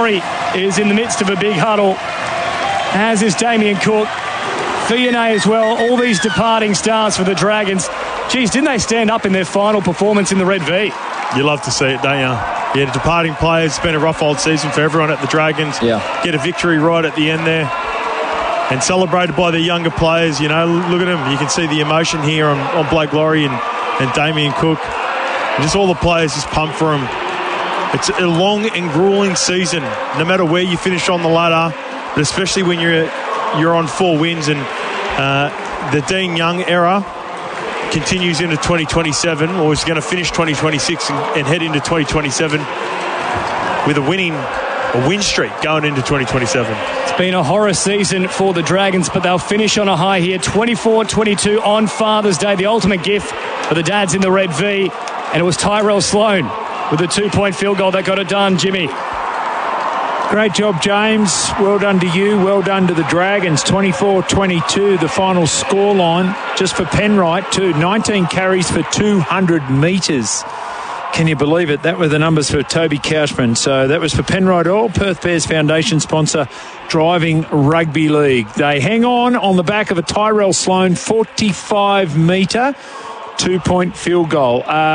Laurie is in the midst of a big huddle, as is Damien Cook. Fionney as well. All these departing stars for the Dragons. Geez, didn't they stand up in their final performance in the Red V? You love to see it, don't you? Yeah, the departing players. It's been a rough old season for everyone at the Dragons. Yeah. Get a victory right at the end there. And celebrated by the younger players. You know, look at them. You can see the emotion here on Blake Laurie and Damien Cook. And just all the players just pumped for them. It's a long and grueling season, no matter where you finish on the ladder, but especially when you're on 4 wins. And the Dean Young era continues into 2027, or is going to finish 2026 and head into 2027 with a win streak going into 2027. It's been a horror season for the Dragons, but they'll finish on a high here. 24-22 on Father's Day, the ultimate gift for the dads in the Red V. And it was Tyrell Sloan with a 2-point field goal that got it done, Jimmy. Great job, James. Well done to you. Well done to the Dragons. 24-22, the final scoreline. Just for Penrite, too. 19 carries for 200 metres. Can you believe it? That were the numbers for Toby Couchman. So that was for Penrite Oil, Perth Bears Foundation sponsor, driving rugby league. They hang on the back of a Tyrell Sloan 45-metre 2-point field goal.